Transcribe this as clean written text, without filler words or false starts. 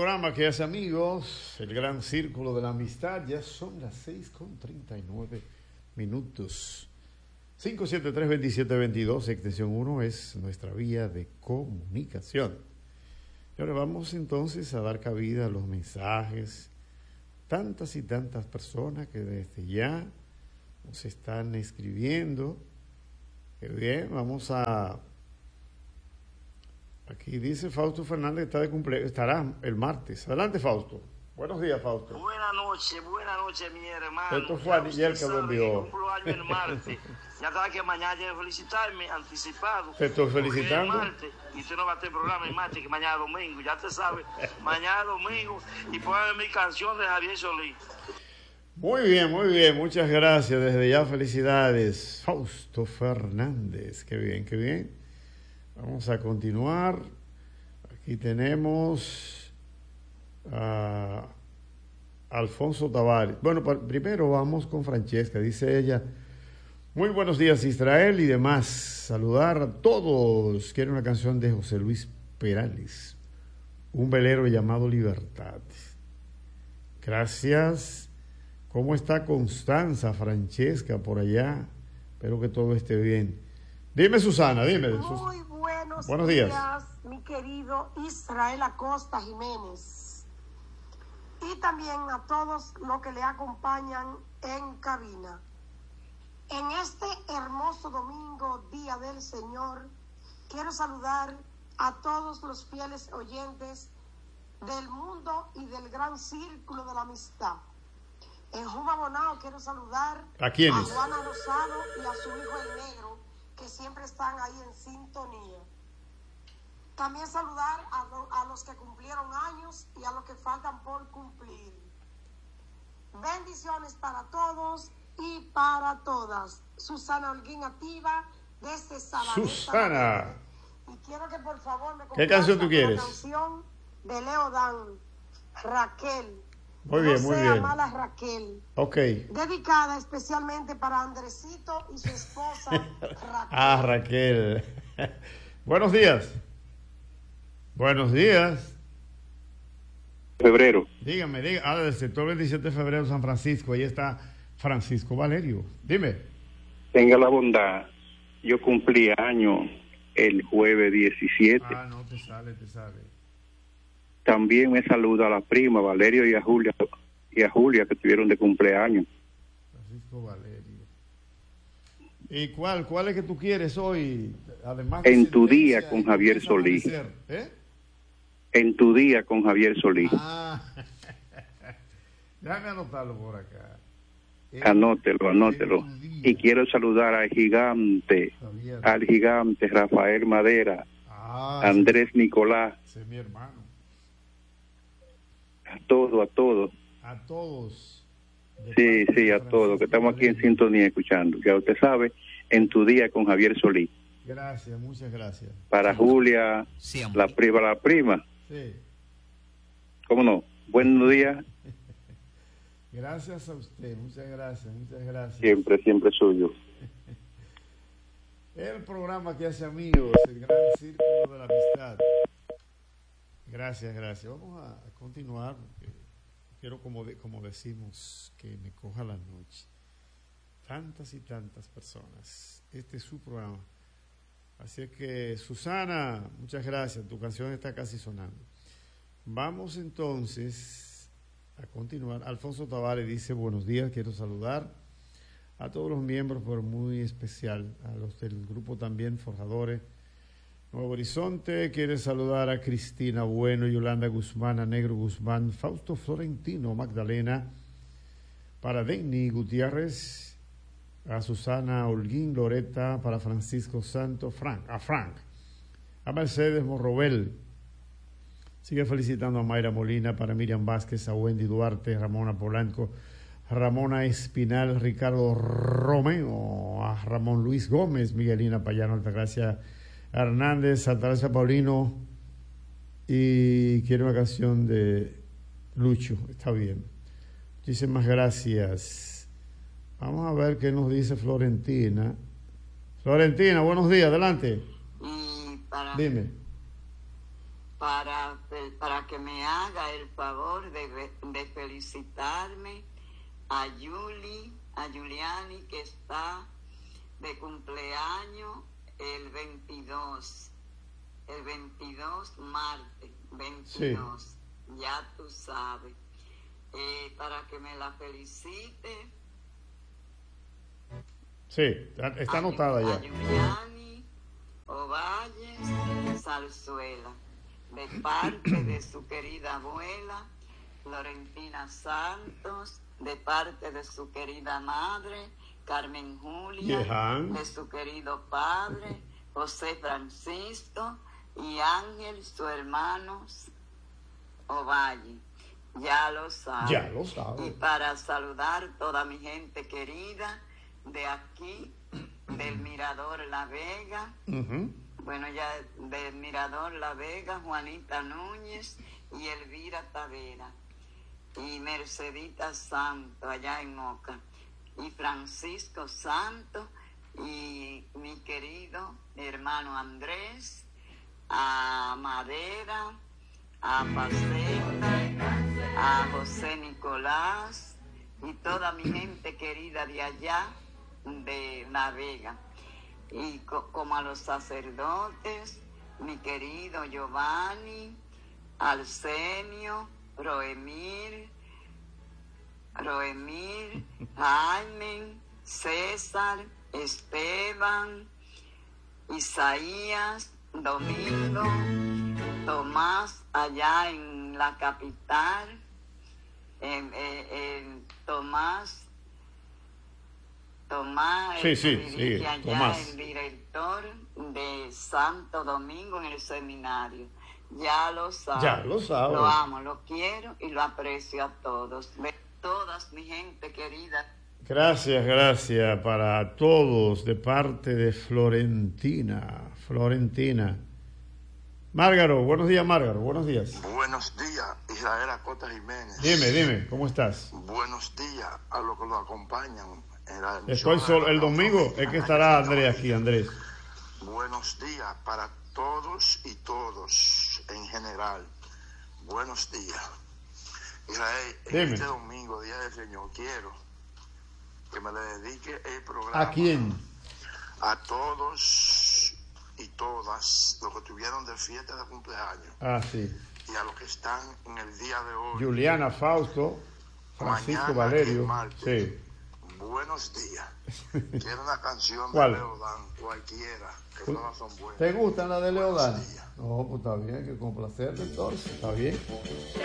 programa que hace amigos, el gran círculo de la amistad. Ya son las 6:39. 573-2722, extensión 1 es nuestra vía de comunicación. Y ahora vamos entonces a dar cabida a los mensajes. Tantas y tantas personas que desde ya nos están escribiendo. Qué bien, vamos a... Aquí dice Fausto Fernández que está de cumpleaños, estará el martes. Adelante, Fausto. Buenos días, Fausto. Buenas noches, mi hermano. Esto fue ayer que lo envió. Cumplo año el martes. Ya sabes que mañana tiene que felicitarme, anticipado. Te estoy felicitando. El martes, y usted no va a tener programa el martes, que mañana es domingo. Ya te sabes, mañana es domingo. Y póngame mi canción de Javier Solís. Muy bien, muy bien. Muchas gracias. Desde ya, felicidades. Fausto Fernández. Qué bien, qué bien. Vamos a continuar. Aquí tenemos a Alfonso Tavares. Bueno, primero vamos con Francesca. Dice ella: muy buenos días, Israel y demás. Saludar a todos. Quiero una canción de José Luis Perales, un velero llamado Libertad. Gracias. ¿Cómo está Constanza, Francesca, por allá? Espero que todo esté bien. Dime, Susana, dime. Muy buenos días, mi querido Israel Acosta Jiménez. Y también a todos los que le acompañan en cabina. En este hermoso domingo, Día del Señor, quiero saludar a todos los fieles oyentes del mundo y del gran círculo de la amistad. En Juma Bonao quiero saludar ¿a quiénes? A Juana Rosado y a su hijo el Negro, que siempre están ahí en sintonía. También saludar a los que cumplieron años y a los que faltan por cumplir. Bendiciones para todos y para todas. Susana Holguín activa desde Sabaneta. Susana. Y quiero que por favor me ¿Qué canción tú quieres? La canción de Leo Dan, Raquel. Muy bien, muy bien. Mala Raquel. Ok. Dedicada especialmente para Andresito y su esposa Raquel. Ah, Raquel. Buenos días. Buenos días. Febrero. Dígame, del sector 27 de febrero, San Francisco. Ahí está Francisco Valerio. Dime. Tenga la bondad. Yo cumplí año el jueves 17. Ah, no, te sale. También me saluda a la prima Valerio y a Julia que tuvieron de cumpleaños. Francisco Valerio. ¿Y cuál es que tú quieres hoy? Además en tu día con Javier Solís. En tu día con Javier Solís. Ah, déjame anotarlo por acá. Anótelo. Y quiero saludar al gigante Rafael Madera, Andrés Nicolás. Ese es mi hermano. A todos. A todos. Sí, a todos, que estamos aquí en sintonía escuchando. Ya usted sabe, en tu día con Javier Solís. Gracias, muchas gracias. Para Julia, la prima. Sí. ¿Cómo no? Buenos días. Gracias a usted, muchas gracias. Siempre suyo. El programa que hace amigos, el gran círculo de la amistad. Gracias. Vamos a continuar, porque quiero, como decimos, que me coja la noche. Tantas y tantas personas. Este es su programa. Así es que, Susana, muchas gracias. Tu canción está casi sonando. Vamos entonces a continuar. Alfonso Tavares dice: buenos días, quiero saludar a todos los miembros, pero muy especial a los del grupo también, Forjadores Nuevo Horizonte. Quiere saludar a Cristina Bueno, Yolanda Guzmán, a Negro Guzmán, Fausto Florentino, Magdalena, para Denny Gutiérrez, a Susana Holguín, Loreta, para Francisco Santo, Frank, a Mercedes Morrobel. Sigue felicitando a Mayra Molina, para Miriam Vázquez, a Wendy Duarte, Ramona Polanco, Ramona Espinal, Ricardo Romeo, a Ramón Luis Gómez, Miguelina Payano, Altagracia Hernández, Altagracia Paulino, y quiere una canción de Lucho. Está bien. Muchísimas gracias. Vamos a ver qué nos dice Florentina. Florentina, buenos días, adelante. Para Dime. Para para que me haga el favor de felicitarme a Giuliani, que está de cumpleaños el 22 martes 22, sí. Ya tú sabes, para que me la felicite. Sí, está anotada ya. A Giuliani Ovalles Zarzuela, de parte de su querida abuela Florentina Santos, de parte de su querida madre Carmen Julia, de su querido padre José Francisco y Ángel, su hermano Ovalle. Ya lo sabe. Y para saludar toda mi gente querida de aquí, del Mirador La Vega, bueno, ya del Mirador La Vega, Juanita Núñez y Elvira Tavera, y Mercedita Santo allá en Moca, y Francisco Santo, y mi querido hermano Andrés, a Madera, a Paceta, a José Nicolás y toda mi gente querida de allá de La Vega, y como a los sacerdotes, mi querido Giovanni, Arsenio, Roemir, Jaime, César, Esteban, Isaías, Domingo, Tomás allá en la capital, Tomás, allá Tomás, el director de Santo Domingo en el seminario. Ya lo sabe. Lo amo, lo quiero y lo aprecio a todos. Todas mi gente querida. Gracias para todos de parte de Florentina. Márgaro, buenos días, Márgaro, buenos días. Buenos días, Israel Acosta Jiménez. Dime, ¿cómo estás? Buenos días a los que lo acompañan. Estoy solo, el domingo es que estará Andrés aquí, Andrés. Buenos días para todos y todos en general. Buenos días. Israel, este domingo, Día del Señor, quiero que me le dedique el programa. ¿A quién? A todos y todas los que tuvieron de fiesta de cumpleaños. Sí. Y a los que están en el día de hoy. Juliana, Fausto, Francisco, mañana, Valerio. Martes, sí. Buenos días. Quiero una canción ¿Cuál? de Leodán, cualquiera, que todas son buenas. ¿Te gustan las de Leodán? No, pues está bien, hay que complacerle entonces, está bien.